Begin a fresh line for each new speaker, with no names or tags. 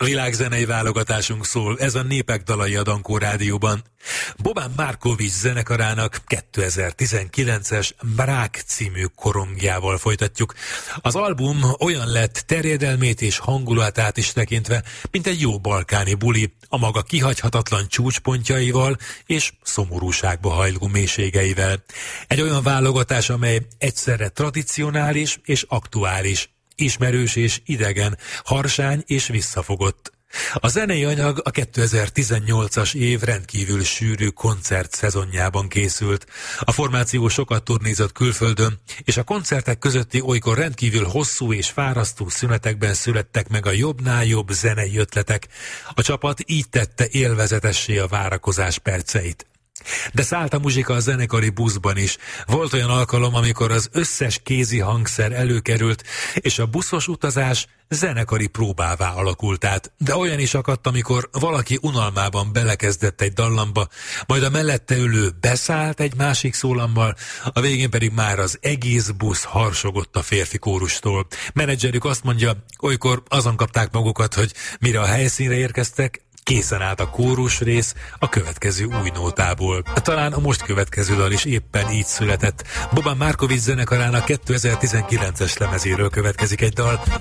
Világzenei válogatásunk szól, ez a Népek dalai a Dankó Rádióban. Bobán Markovics zenekarának 2019-es Brák című korongjával folytatjuk. Az album olyan lett terjedelmét és hangulatát is tekintve, mint egy jó balkáni buli, a maga kihagyhatatlan csúcspontjaival és szomorúságba hajló mélységeivel. Egy olyan válogatás, amely egyszerre tradicionális és aktuális, ismerős és idegen, harsány és visszafogott. A zenei anyag a 2018-as év rendkívül sűrű koncert szezonjában készült. A formáció sokat turnézott külföldön, és a koncertek közötti olykor rendkívül hosszú és fárasztó szünetekben születtek meg a jobbnál jobb zenei ötletek. A csapat így tette élvezetessé a várakozás perceit. De szállt a muzsika a zenekari buszban is. Volt olyan alkalom, amikor az összes kézi hangszer előkerült, és a buszos utazás zenekari próbává alakult át. De olyan is akadt, amikor valaki unalmában belekezdett egy dallamba, majd a mellette ülő beszállt egy másik szólammal, a végén pedig már az egész busz harsogott a férfi kórustól. Menedzserük azt mondja, olykor azon kapták magukat, hogy mire a helyszínre érkeztek, készen állt a kórus rész a következő új nótából. Talán a most következő dal is éppen így született. Bobán Markovics zenekarának 2019-es lemezéről következik egy dal,